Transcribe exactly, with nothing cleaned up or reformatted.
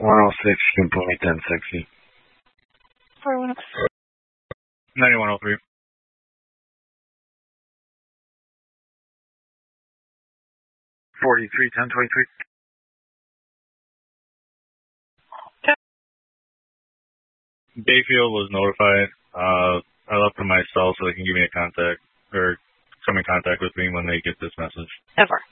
one oh six, you can put me ten sixty. four one oh three. ninety-one oh three. forty-three, ten twenty-three. Bayfield was notified. Uh, I left them my cell so they can give me a contact or come in contact with me when they get this message. Ever.